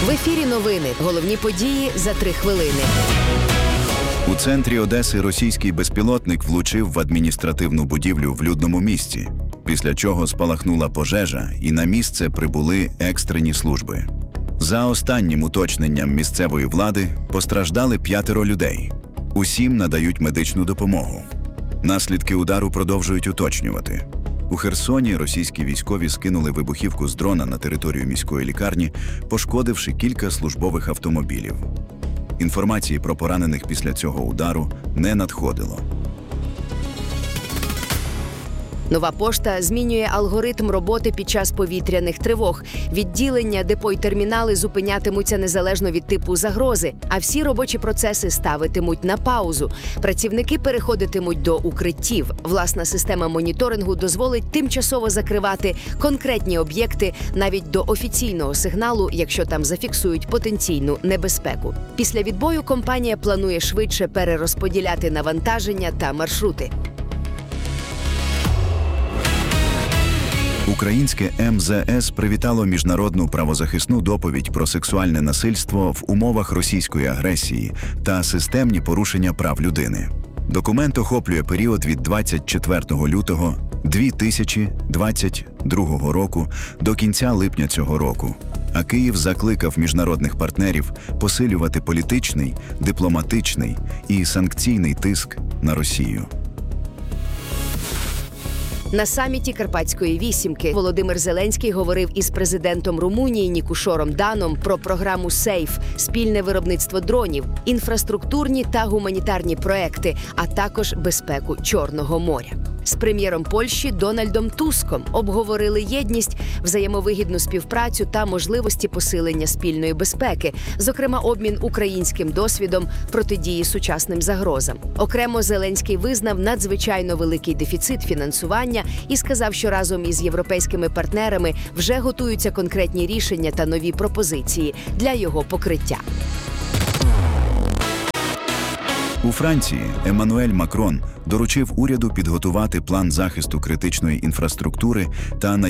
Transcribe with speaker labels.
Speaker 1: В ефірі новини. Головні події за 3 хвилини.
Speaker 2: У центрі Одеси російський безпілотник влучив в адміністративну будівлю в людному місці, після чого спалахнула пожежа і на місце прибули екстрені служби. За останнім уточненням місцевої влади постраждали 5 людей. Усім надають медичну допомогу. Наслідки удару продовжують уточнювати. У Херсоні російські військові скинули вибухівку з дрона на територію міської лікарні, пошкодивши кілька службових автомобілів. Інформації про поранених після цього удару не надходило.
Speaker 1: Нова пошта змінює алгоритм роботи під час повітряних тривог. Відділення, депо й термінали зупинятимуться незалежно від типу загрози, а всі робочі процеси ставитимуть на паузу. Працівники переходитимуть до укриттів. Власна система моніторингу дозволить тимчасово закривати конкретні об'єкти навіть до офіційного сигналу, якщо там зафіксують потенційну небезпеку. Після відбою компанія планує швидше перерозподіляти навантаження та маршрути.
Speaker 2: Українське МЗС привітало міжнародну правозахисну доповідь про сексуальне насильство в умовах російської агресії та системні порушення прав людини. Документ охоплює період від 24 лютого 2022 року до кінця липня цього року. А Київ закликав міжнародних партнерів посилювати політичний, дипломатичний і санкційний тиск на Росію.
Speaker 1: На саміті Карпатської вісімки Володимир Зеленський говорив із президентом Румунії Нікушором Даном про програму «Сейф», спільне виробництво дронів, інфраструктурні та гуманітарні проекти, а також безпеку Чорного моря. З прем'єром Польщі Дональдом Туском обговорили єдність, взаємовигідну співпрацю та можливості посилення спільної безпеки, зокрема обмін українським досвідом протидії сучасним загрозам. Окремо Зеленський визнав надзвичайно великий дефіцит фінансування і сказав, що разом із європейськими партнерами вже готуються конкретні рішення та нові пропозиції для його покриття.
Speaker 2: У Франції Еммануель Макрон доручив уряду підготувати план захисту критичної інфраструктури та